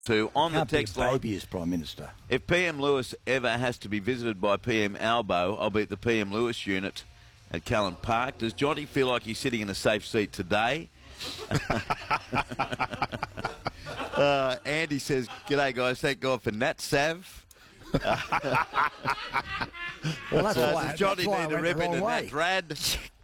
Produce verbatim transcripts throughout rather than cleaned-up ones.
Two on the text line. Baby as Prime Minister. If P M Lewis ever has to be visited by P M Albo, I'll be at the P M Lewis unit at Callan Park. Does Johnny feel like he's sitting in a safe seat today? uh, Andy says, "G'day guys, thank God for Nat Sav." Well, that's So why, does Johnny that's why I need a went rip the into wrong way. Nat Rad?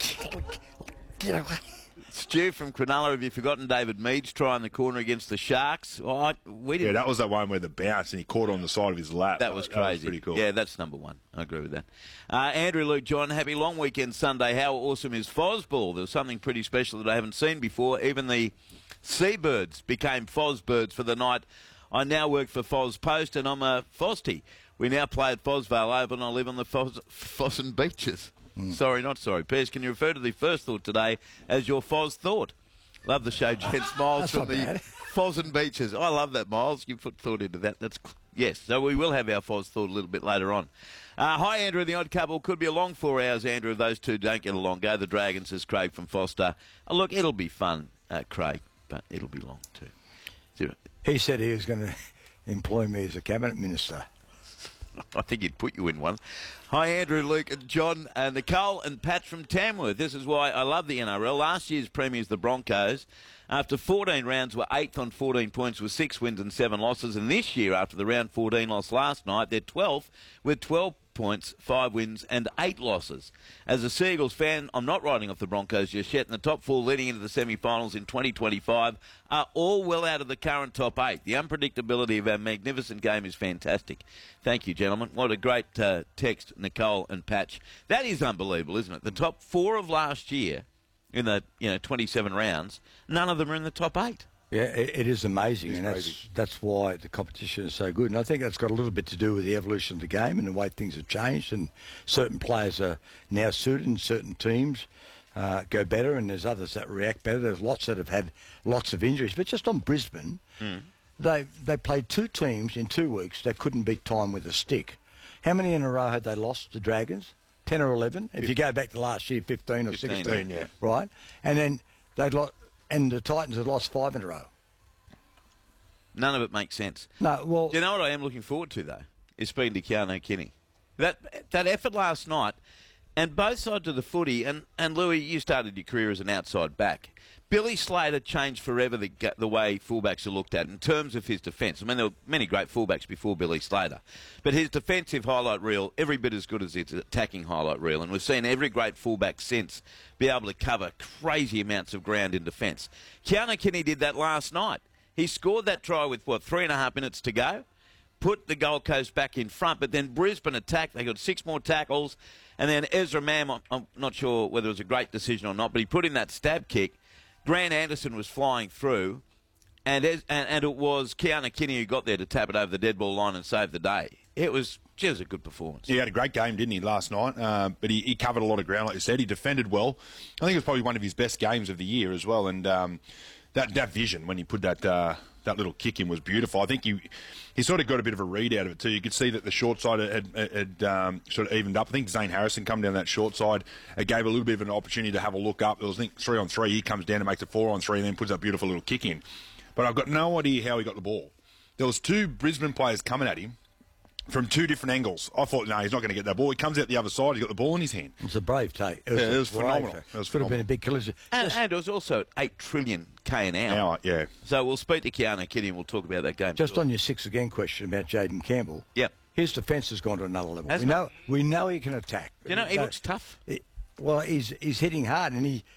Get away. Stu from Cronulla, have you forgotten David Mead's try in the corner against the Sharks? Oh, I, we didn't. Yeah, that was that one where the bounce and he caught on the side of his lap. That was crazy. That was pretty cool. Yeah, that's number one. I agree with that. Uh, Andrew, Luke, John, happy long weekend Sunday. How awesome is Fozball? There was something pretty special that I haven't seen before. Even the seabirds became Fozbirds for the night. I now work for Foz Post and I'm a Fosty. We now play at Fosvale Oval and I live on the Fos, Fossen beaches. Mm. Sorry, not sorry. Piers, can you refer to the first thought today as your Foz thought? Love the show, gents. Miles from the Fossen beaches. I love that, Miles. You put thought into that. That's yes. So we will have our Foz thought a little bit later on. Uh, hi, Andrew. The odd couple could be a long four hours, Andrew. If those two don't get along, go the Dragons, says Craig from Foster. Oh, look, it'll be fun, uh, Craig, but it'll be long too. Zero. He said he was going to employ me as a cabinet minister. I think he'd put you in one. Hi, Andrew, Luke, and John, uh, Nicole and Pat from Tamworth. This is why I love the N R L. Last year's premiers, the Broncos, after fourteen rounds, were eighth on fourteen points with six wins and seven losses. And this year, after the round fourteen loss last night, they're twelfth with twelve points, five wins and eight losses. As a Seagulls fan, I'm not writing off the Broncos just yet, and the top four leading into the semi-finals in twenty twenty-five are all well out of the current top eight. The unpredictability of our magnificent game is fantastic. Thank you, gentlemen. What a great uh, text, Nicole and Patch. That is unbelievable, isn't it? The top four of last year in the you know twenty-seven rounds, none of them are in the top eight. Yeah, it, it is amazing, It's and crazy. that's that's why the competition is so good. And I think that's got a little bit to do with the evolution of the game and the way things have changed. And certain players are now suited, and certain teams uh, go better, and there's others that react better. There's lots that have had lots of injuries, but just on Brisbane, mm. they they played two teams in two weeks that couldn't beat time with a stick. How many in a row had they lost? The Dragons, ten or eleven. If you go back to last year, fifteen or fifteen, sixteen, yeah. right? And then they'd lost. And the Titans had lost five in a row. None of it makes sense. No, well... Do you know what I am looking forward to, though? Is speaking to Keanu Kinney. That that effort last night, and both sides of the footy, and, and Louis, you started your career as an outside back. Billy Slater changed forever the, the way fullbacks are looked at in terms of his defence. I mean, there were many great fullbacks before Billy Slater. But his defensive highlight reel, every bit as good as his attacking highlight reel. And we've seen every great fullback since be able to cover crazy amounts of ground in defence. Keanu Kinney did that last night. He scored that try with, what, three and a half minutes to go? Put the Gold Coast back in front, but then Brisbane attacked. They got six more tackles. And then Ezra Mam, I'm, I'm not sure whether it was a great decision or not, but he put in that stab kick. Grant Anderson was flying through, and, and and it was Keanu Kinney who got there to tap it over the dead ball line and save the day. It was just a good performance. He had a great game, didn't he, last night? Uh, but he, he covered a lot of ground, like you said. He defended well. I think it was probably one of his best games of the year as well. And um, that that vision when he put that uh, that little kick in was beautiful. I think he he sort of got a bit of a read out of it too. You could see that the short side had, had, had um, sort of evened up. I think Zane Harrison come down that short side. It gave a little bit of an opportunity to have a look up. It was, I think, three on three. He comes down and makes it four on three and then puts that beautiful little kick in. But I've got no idea how he got the ball. There was two Brisbane players coming at him from two different angles. I thought, no, he's not going to get that ball. He comes out the other side. He's got the ball in his hand. It was a brave take. It was, yeah, it was brave phenomenal. take. It was Could have been phenomenal. a big collision. And, Just, and it was also at eight trillion K an hour. Hour, yeah. So we'll speak to Keanu Kinney and we'll talk about that game. just on your six again question about Jaden Campbell. Yep. His defence has gone to another level. Hasn't we know we know he can attack. You know, he So, looks tough. it- well, he's he's hitting hard, and he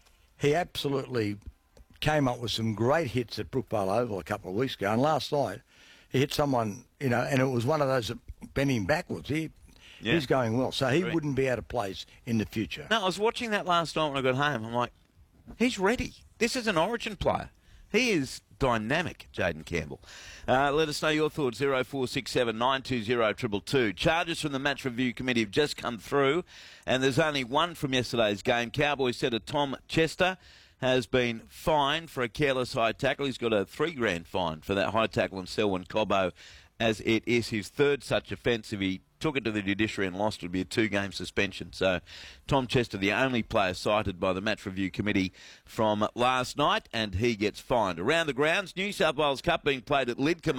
he absolutely came up with some great hits at Brookvale Oval a couple of weeks ago. And last night he hit someone, you know, and it was one of those that bent him backwards. He Yeah. he's going well, so he Agree. wouldn't be out of place in the future. No, I was watching that last night when I got home. I'm like, he's ready. This is an Origin player. He is dynamic, Jaden Campbell. Uh, let us know your thoughts, zero four six seven nine two zero two two two. Charges from the Match Review Committee have just come through, and there's only one from yesterday's game. Cowboys setter Tom Chester has been fined for a careless high tackle. He's got a three grand fine for that high tackle on Selwyn Cobbo, as it is his third such offence. If he took it to the judiciary and lost, it would be a two-game suspension. So Tom Chester, the only player cited by the Match Review Committee from last night, and he gets fined. Around the grounds, New South Wales Cup being played at Lidcombe.